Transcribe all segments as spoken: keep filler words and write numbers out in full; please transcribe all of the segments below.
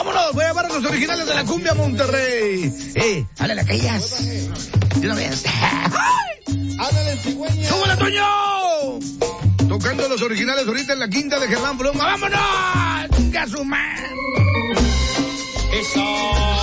Vámonos, voy a llevar a los originales de la cumbia Monterrey. Eh, háblale a aquellas. De una vez. Háblale, cigüeña. ¡Súbele, Toño! Tocando los originales ahorita en la quinta de Germán Broma. ¡Vámonos! ¡Gasumán! Eso.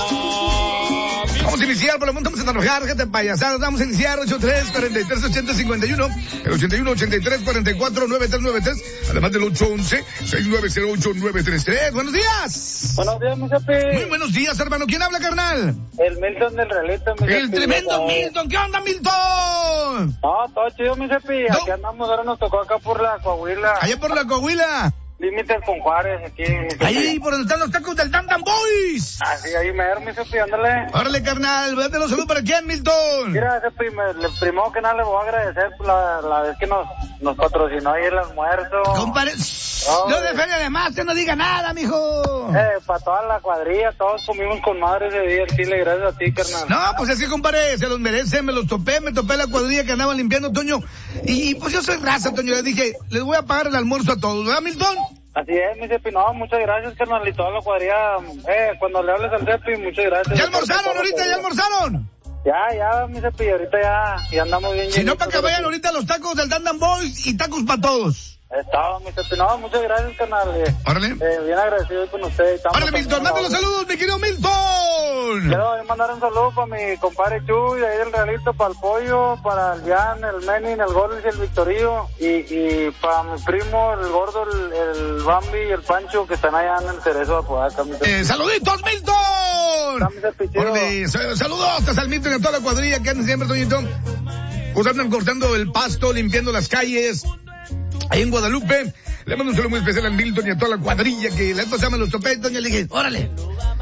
Vamos a iniciar, por lo menos vamos a trabajar, gente payasada. Vamos a iniciar ochenta y tres, cuarenta y tres, ochenta, cincuenta y uno, el ochenta y uno, ochenta y tres, cuarenta y cuatro, noventa y tres noventa y tres, además del ocho once, seis nueve cero ocho, nueve tres tres. Buenos días. Buenos días, mi jefe. Muy buenos días, hermano. ¿Quién habla, carnal? El Milton del Realito, mi jefe. El tremendo Milton. ¿Qué onda, Milton? No, todo chido, mi jefe. No. Aquí andamos, ahora nos tocó acá por la Coahuila. Allá por la Coahuila. Límites con Juárez, aquí. Ahí por donde están los tacos del Dan Dan Boys. Así, ahí me mi jefe, ándale. Órale, carnal. Date los saludos para quién, Milton. Mira, jefe, me, le, primero que nada le voy a agradecer por la, la vez que nos, nos patrocinó ahí el almuerzo. Compadre. Oh, Yo de feria de más, que no diga nada, mijo. Eh, para toda la cuadrilla, todos comimos con madre ese día, el chile, gracias a ti, carnal. No, pues así, compadre, se los merece, me los topé, me topé la cuadrilla que andaban limpiando, Toño. Y pues yo soy raza, Toño, le dije, les voy a pagar el almuerzo a todos, ¿verdad, Milton? Así es, mi Cepi, no, muchas gracias, carnal, y toda la cuadrilla, eh, cuando le hables al Cepi, muchas gracias. ¿Ya almorzaron ahorita, ya almorzaron? Ya, ya, mi Cepi, ahorita ya, ya andamos bien. Si no, para que vayan ahorita los tacos del Dan Dan Boys y tacos para todos. Estaba, mi Cepi, no, muchas gracias, carnal. Eh, Órale. eh, bien agradecido con usted. Estamos Órale, Milton, manda los saludos, mi querido Milton. Quiero mandar un saludo para mi compadre Chuy, de ahí del Realito, para el Pollo, para el Jan, el Menin, el Gordo y el Victorío, y, y para mi primo, el Gordo, el, el Bambi y el Pancho, que están allá en el Cerezo de Apodaca. Eh, ¡Saluditos, Milton! Órale, saludos hasta el Milton y a toda la cuadrilla que andan siempre, Toñito. Pues andan cortando el pasto, limpiando las calles. Ahí en Guadalupe, le mando un saludo muy especial al Milton y a toda la cuadrilla que la cosa me los topé, Toño, le dije, órale,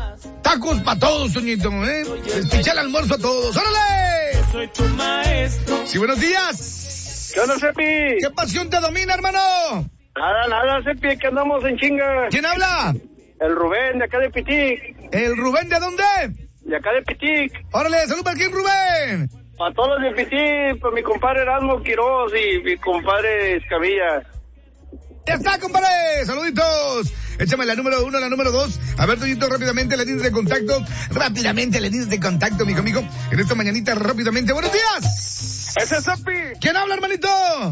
tacos para todos, Toñito, ¿eh? Les piché el almuerzo a todos, órale. Soy tu maestro. Sí, buenos días. ¿Qué onda, Cepi? ¿Qué pasión te domina, hermano? Nada, nada, Cepi, que andamos en chinga. ¿Quién habla? El Rubén, de acá de Pitic. ¿El Rubén de dónde? De acá de Pitic. Órale, salud para quién, Rubén. Para todos los de Pitic, para mi compadre Erasmo Quiroz y mi compadre Escamilla. Ya está, compadre. Saluditos. Échame la número uno, la número dos. A ver, Toñito, rápidamente, la línea de contacto. Rápidamente, la línea de contacto, mijo, amigo. En esta mañanita, rápidamente. ¡Buenos días! Ese es Cepi. ¿Quién habla, hermanito?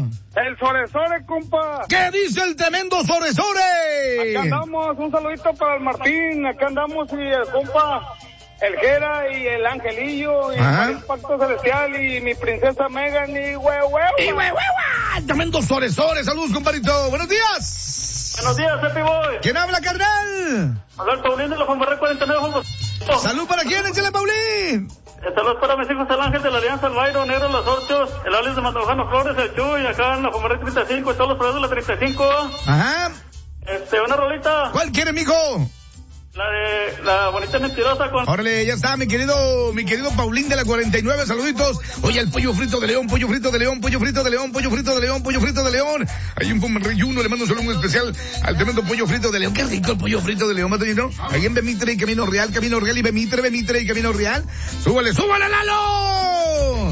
El Soresore, compa. ¿Qué dice el tremendo Soresore? Acá andamos, un saludito para el Martín. Acá andamos y el compa, el Jera y el Angelillo y Ajá. el Pacto Celestial y mi princesa Megan y huehueva. ¡Y huehueva! El tremendo Soresore. Saludos, compadrito. ¡Buenos días! Buenos días, Cepi Boy. ¿Quién habla, carnal? Hablar Paulín de la Fambarré cuarenta y nueve. ¿Salud para quién? Échale, Paulín. Saludos para mis hijos, el Ángel de la Alianza, el Bayro, Negro, Los Horchos, el Alex de Mandojano Flores, el Chuy, acá en la Fambarré treinta y cinco y todos los proveedores de la treinta y cinco. Ajá. Este, una rolita. ¿Cuál quiere, mijo? La de la bonita mentirosa con... Órale, ya está, mi querido, mi querido Paulín de la cuarenta y nueve, saluditos. Oye, el pollo frito de león, pollo frito de león, pollo frito de león, pollo frito de león, pollo frito de león. Hay un Pomerrey uno, le mando un saludo muy especial al tremendo pollo frito de león. Qué rico el pollo frito de león, ¿no? Ahí en Bemitre y Camino Real, Camino Real y Bemitre, Bemitre y Camino Real. ¡Súbale, súbale, Lalo!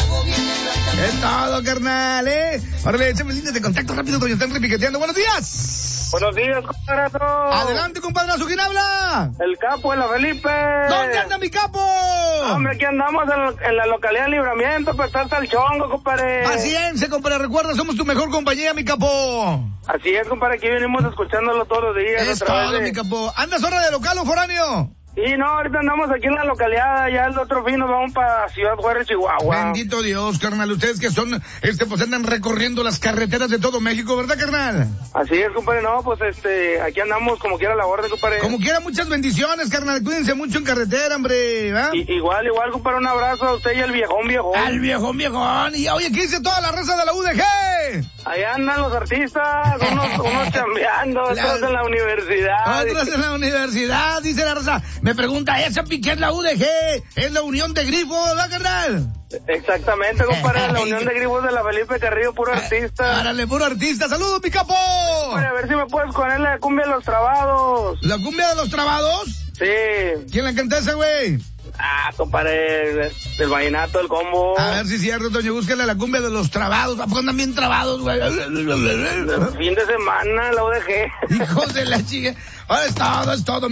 Es todo, carnal, ¿eh? Órale, échame líneas de contacto rápido, Toño, están repiqueteando. ¡Buenos días! Buenos días, compadre. Adelante, compadre, ¿quién habla? El Capo de la Felipe. ¿Dónde anda mi capo? Hombre, aquí andamos en, en la localidad de Libramiento para estar al chongo, compadre. Paciencia, compadre, recuerda, somos tu mejor compañía, mi capo. Así es, compadre, aquí venimos escuchándolo todos los días. Es a través todo, de... mi capo. ¿Andas hora de local o foráneo? Y no, ahorita andamos aquí en la localidad, ya el otro fin nos vamos para Ciudad Juárez, Chihuahua. Bendito Dios, carnal, ustedes que son, este, pues andan recorriendo las carreteras de todo México, ¿verdad, carnal? Así es, compadre, no, pues este, aquí andamos como quiera la orden, compadre. Como quiera, muchas bendiciones, carnal, cuídense mucho en carretera, hombre, ¿verdad? Y, igual, igual, compadre, un abrazo a usted y al viejón, viejón. Al viejón, viejón. Y oye, ¿qué dice toda la raza de la U D G? Allá andan los artistas, unos, unos chambeando, otros La... en la universidad. Otros en la universidad, dice la raza. Me pregunta, ¿esa ¿qué es la U D G? Es la Unión de Grifos, ¿verdad, carnal? Exactamente, compadre, la Unión de Grifos de la Felipe Carrillo, puro artista. Árale, puro artista. ¡Saludos, mi capo! Compadre, a ver si me puedes poner la cumbia de los trabados. ¿La cumbia de los trabados? Sí. ¿Quién la canta esa, güey? Ah, compadre, del vallenato, el combo. A ver si es cierto, Toño, búsquele la cumbia de los trabados. ¿A poco andan bien trabados, güey? Fin de semana, la U D G. Hijos de la chica. Ahora es todo, es todo.